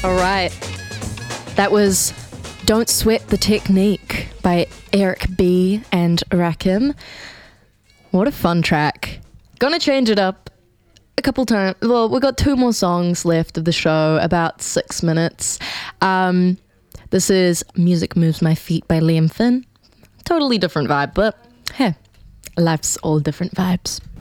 All right. That was Don't Sweat the Technique by Eric B. and Rakim. What a fun track. Gonna change it up a couple times. Well, we've got 2 more songs left of the show, about 6 minutes. This is Music Moves My Feet by Liam Finn. Totally different vibe, but hey, life's all different vibes.